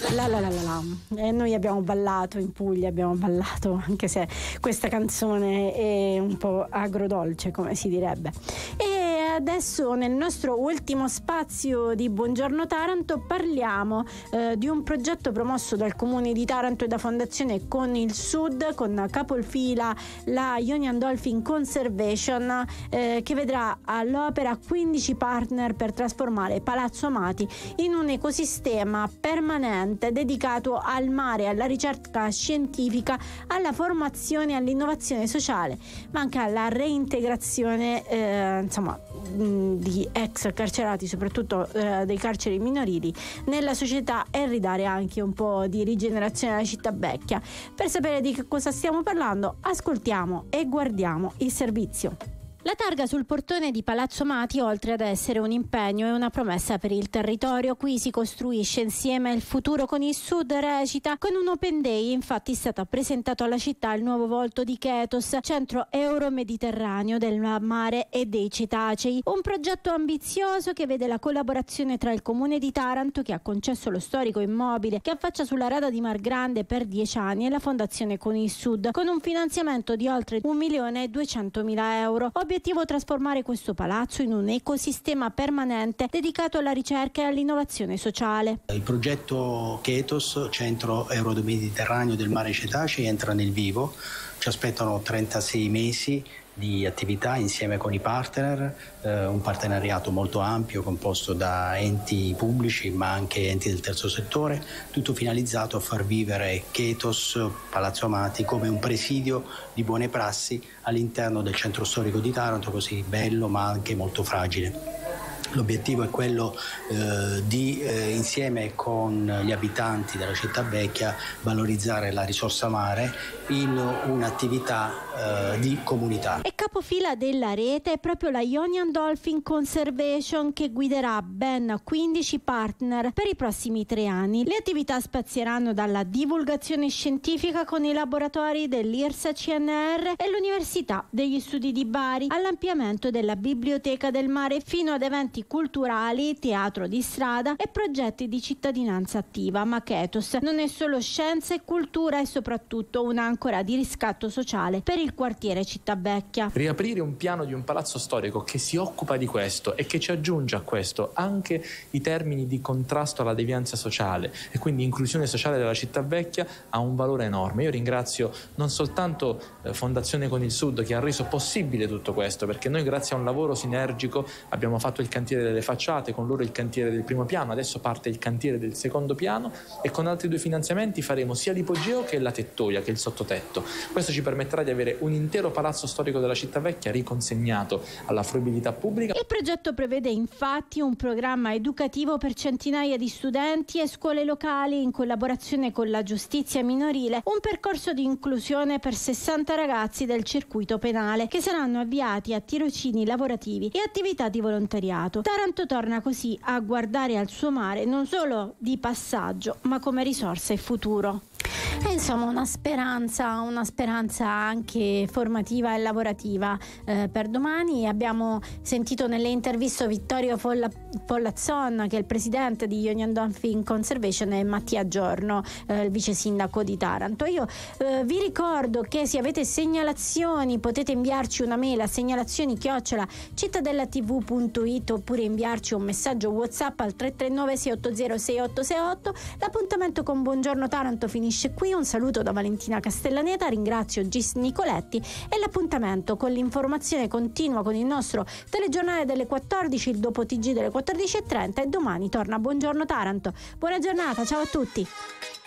E noi abbiamo ballato in Puglia, abbiamo ballato, anche se questa canzone è un po' agrodolce, come si direbbe. E adesso, nel nostro ultimo spazio di Buongiorno Taranto, parliamo di un progetto promosso dal Comune di Taranto e da Fondazione Con il Sud, con capofila la Ionian Dolphin Conservation, che vedrà all'opera 15 partner per trasformare Palazzo Amati in un ecosistema permanente dedicato al mare, alla ricerca scientifica, alla formazione e all'innovazione sociale, ma anche alla reintegrazione di ex carcerati, soprattutto dei carceri minorili, nella società, e ridare anche un po' di rigenerazione alla città vecchia. Per sapere di che cosa stiamo parlando, ascoltiamo e guardiamo il servizio. La targa sul portone di Palazzo Amati, oltre ad essere un impegno, è una promessa per il territorio. Qui si costruisce insieme il futuro con il Sud, recita. Con un open day, infatti, è stato presentato alla città il nuovo volto di Ketos, centro euro-mediterraneo del mare e dei cetacei. Un progetto ambizioso che vede la collaborazione tra il Comune di Taranto, che ha concesso lo storico immobile che affaccia sulla rada di Mar Grande per 10 anni, e la Fondazione Con il Sud, con un finanziamento di oltre 1.200.000 euro. Obiettivo: trasformare questo palazzo in un ecosistema permanente dedicato alla ricerca e all'innovazione sociale. Il progetto Ketos, centro euro-mediterraneo del mare cetacei, entra nel vivo. Ci aspettano 36 mesi di attività insieme con i partner, un partenariato molto ampio composto da enti pubblici ma anche enti del terzo settore, tutto finalizzato a far vivere Ketos, Palazzo Amati, come un presidio di buone prassi all'interno del centro storico di Taranto, così bello ma anche molto fragile. L'obiettivo è quello di, insieme con gli abitanti della città vecchia, valorizzare la risorsa mare in un'attività di comunità. E capofila della rete è proprio la Ionian Dolphin Conservation, che guiderà ben 15 partner per i prossimi 3 anni. Le attività spazieranno dalla divulgazione scientifica con i laboratori dell'IRSA CNR e l'Università degli Studi di Bari, all'ampliamento della Biblioteca del Mare, fino ad eventi culturali, teatro di strada e progetti di cittadinanza attiva. Ma Ketos non è solo scienza e cultura, è soprattutto un'ancora di riscatto sociale per il quartiere Città Vecchia. Riaprire un piano di un palazzo storico che si occupa di questo e che ci aggiunge a questo anche i termini di contrasto alla devianza sociale e quindi inclusione sociale della Città Vecchia ha un valore enorme. Io ringrazio non soltanto Fondazione Con il Sud, che ha reso possibile tutto questo, perché noi, grazie a un lavoro sinergico, abbiamo fatto il cantiere delle facciate, con loro il cantiere del primo piano, adesso parte il cantiere del secondo piano, e con altri 2 finanziamenti faremo sia l'ipogeo che la tettoia, che il sottotetto. Questo ci permetterà di avere un intero palazzo storico della Città Vecchia riconsegnato alla fruibilità pubblica. Il progetto prevede infatti un programma educativo per centinaia di studenti e scuole locali, in collaborazione con la giustizia minorile, un percorso di inclusione per 60 ragazzi del circuito penale, che saranno avviati a tirocini lavorativi e attività di volontariato. Taranto torna così a guardare al suo mare non solo di passaggio, ma come risorsa e futuro. E insomma una speranza anche formativa e lavorativa per domani. Abbiamo sentito nelle interviste Vittorio Pollazzon, che è il presidente di Ionian Dolphin Conservation, e Mattia Giorno, il vice sindaco di Taranto. Io vi ricordo che se avete segnalazioni potete inviarci una mail a segnalazioni@cittadellatv.it oppure inviarci un messaggio WhatsApp al 339 680 6868. L'appuntamento con Buongiorno Taranto finisce qui. Un saluto da Valentina Castellaneta, ringrazio Gis Nicoletti, e l'appuntamento con l'informazione continua con il nostro telegiornale delle 14, il dopo TG delle 14:30, e domani torna Buongiorno Taranto. Buona giornata, ciao a tutti.